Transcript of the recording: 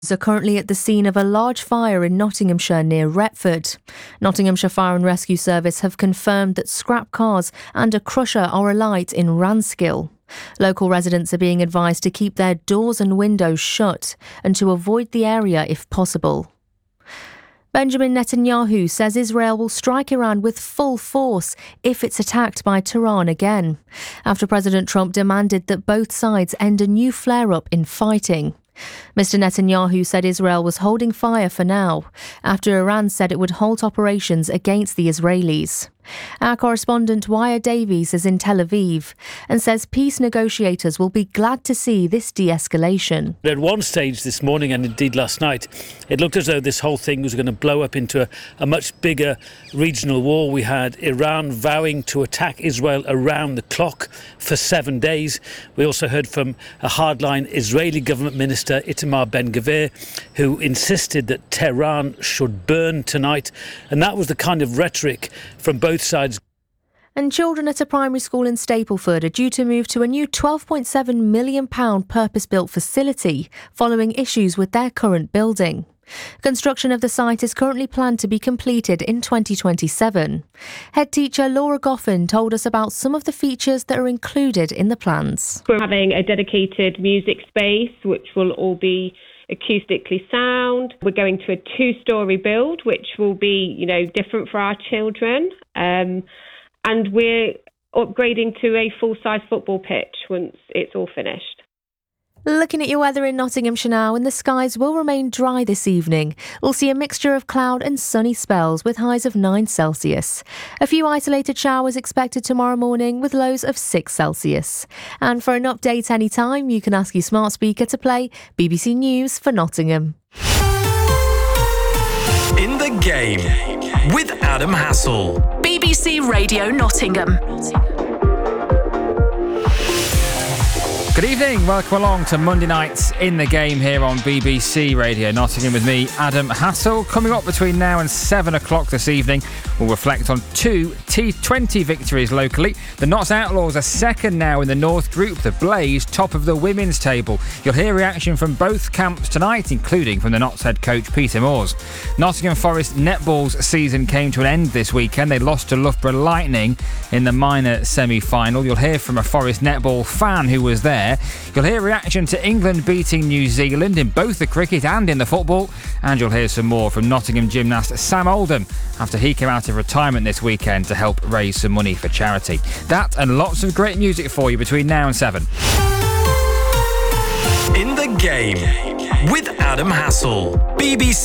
Are currently at the scene of a large fire in Nottinghamshire near Retford. Nottinghamshire Fire and Rescue Service have confirmed that scrap cars and a crusher are alight in Ranskill. Local residents are being advised to keep their doors and windows shut and to avoid the area if possible. Benjamin Netanyahu says Israel will strike Iran with full force if it's attacked by Tehran again, after President Trump demanded that both sides end a new flare-up in fighting. Mr. Netanyahu said Israel was holding fire for now, after Iran said it would halt operations against the Israelis. Our correspondent Waya Davies is in Tel Aviv and says peace negotiators will be glad to see this de-escalation. At one stage this morning, and indeed last night, it looked as though this whole thing was going to blow up into a much bigger regional war. We had Iran vowing to attack Israel around the clock for 7 days. We also heard from a hardline Israeli government minister, Itamar Ben-Gvir, who insisted that Tehran should burn tonight. And that was the kind of rhetoric from both sides. And children at a primary school in Stapleford are due to move to a new £12.7 million purpose-built facility following issues with their current building. Construction of the site is currently planned to be completed in 2027. Head teacher Laura Goffin told us about some of the features that are included in the plans. We're having a dedicated music space, which will all be acoustically sound. We're going to a 2-storey build, which will be, different for our children. And we're upgrading to a full-size football pitch once it's all finished. Looking at your weather in Nottinghamshire now, and the skies will remain dry this evening. We'll see a mixture of cloud and sunny spells with highs of 9 Celsius. A few isolated showers expected tomorrow morning with lows of 6 Celsius. And for an update anytime, you can ask your smart speaker to play BBC News for Nottingham. In the Game with Adam Hassel. BBC Radio Nottingham. Good evening, welcome along to Monday Nights in the Game here on BBC Radio Nottingham with me, Adam Hassel. Coming up between now and 7 o'clock this evening, we'll reflect on 2 T20 victories locally. The Notts Outlaws are second now in the North Group, the Blaze top of the women's table. You'll hear reaction from both camps tonight, including from the Notts head coach Peter Moores. Nottingham Forest netball's season came to an end this weekend. They lost to Loughborough Lightning in the minor semi-final. You'll hear from a Forest netball fan who was there. You'll hear reaction to England beating New Zealand in both the cricket and in the football. And you'll hear some more from Nottingham gymnast Sam Oldham after he came out of retirement this weekend to help raise some money for charity. That and lots of great music for you between now and 7. In the Game with Adam Hassel. BBC